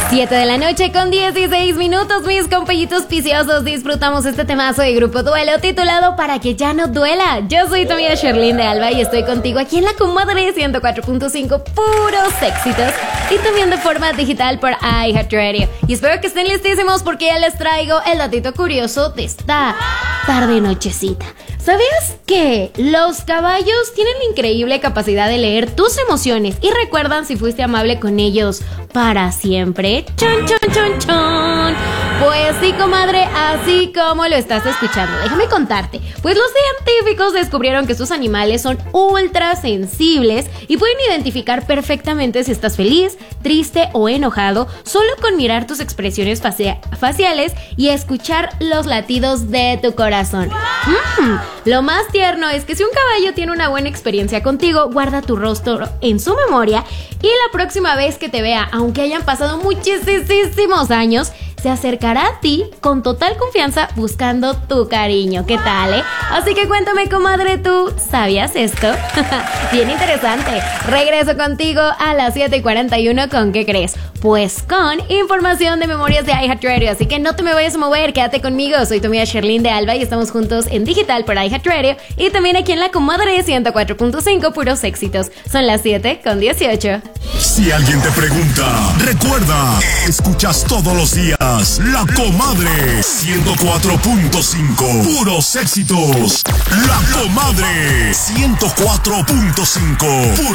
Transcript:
7 de la noche con 16 minutos, mis compañitos piciosos. Disfrutamos este temazo de Grupo Duelo titulado Para que ya no duela. Yo soy tu amiga Sherlyn de Alba y estoy contigo aquí en la Comadre 104.5, puros éxitos. Y también de forma digital por iHeartRadio. Y espero que estén listísimos porque ya les traigo el datito curioso de esta tarde nochecita. ¿Sabías que los caballos tienen la increíble capacidad de leer tus emociones y recuerdan si fuiste amable con ellos para siempre? ¡Chon, chon, chon, chon! Pues sí, comadre, así como lo estás escuchando. Déjame contarte. Pues los científicos descubrieron que estos animales son ultra sensibles y pueden identificar perfectamente si estás feliz, triste o enojado solo con mirar tus expresiones faciales y escuchar los latidos de tu corazón. Lo más tierno es que si un caballo tiene una buena experiencia contigo, guarda tu rostro en su memoria y la próxima vez que te vea, aunque hayan pasado muchísimos años, se acercará a ti con total confianza buscando tu cariño. ¿Qué tal, Así que cuéntame, comadre, ¿tú sabías esto? Bien interesante. Regreso contigo a las 7:41. ¿Con qué crees? Pues con información de Memorias de iHeartRadio. Así que no te me vayas a mover, quédate conmigo. Soy tu amiga Sherlyn de Alba y estamos juntos en digital por iHeartRadio y también aquí en la Comadre 104.5, puros éxitos. Son las 7:18. Si alguien te pregunta, recuerda, escuchas todos los días La Comadre 104.5, puros éxitos. La Comadre 104.5.